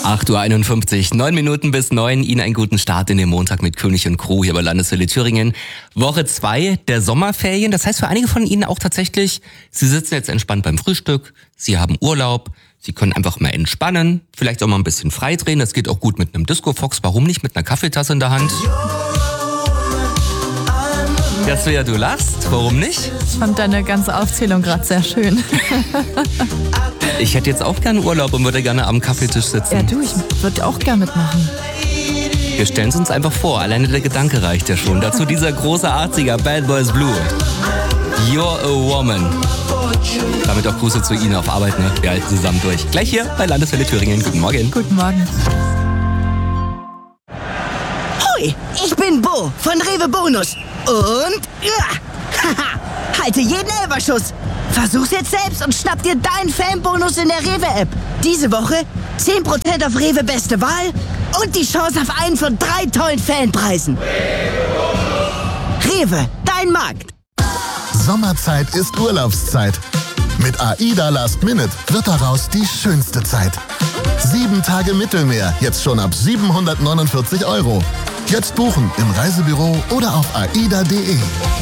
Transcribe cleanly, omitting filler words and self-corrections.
8:51 Uhr, 9 Minuten bis 9. Ihnen einen guten Start in den Montag mit König und Crew hier bei Landeswelle Thüringen. Woche 2 der Sommerferien. Das heißt für einige von Ihnen auch tatsächlich, Sie sitzen jetzt entspannt beim Frühstück, Sie haben Urlaub, Sie können einfach mal entspannen, vielleicht auch mal ein bisschen frei drehen. Das geht auch gut mit einem Disco-Fox. Warum nicht mit einer Kaffeetasse in der Hand? Ja, Svea, du lachst. Warum nicht? Ich fand deine ganze Aufzählung gerade sehr schön. Ich hätte jetzt auch gerne Urlaub und würde gerne am Kaffeetisch sitzen. Ja, ich würde auch gerne mitmachen. Wir stellen es uns einfach vor. Alleine der Gedanke reicht ja schon. Dazu dieser große 80er Bad Boys Blue. You're a Woman. Damit auch Grüße zu Ihnen auf Arbeit, ne? Wir halten zusammen durch. Gleich hier bei Landeswelle Thüringen. Guten Morgen. Guten Morgen. Hoi, ich bin Bo von Rewe Bonus. Und halte jeden Elferschuss. Versuch's jetzt selbst und schnapp dir deinen Fanbonus in der Rewe-App. Diese Woche 10% auf Rewe Beste Wahl und die Chance auf einen von 3 tollen Fanpreisen. Rewe, dein Markt. Sommerzeit ist Urlaubszeit. Mit AIDA Last Minute wird daraus die schönste Zeit. 7 Tage Mittelmeer, jetzt schon ab 749 €. Jetzt buchen im Reisebüro oder auf aida.de.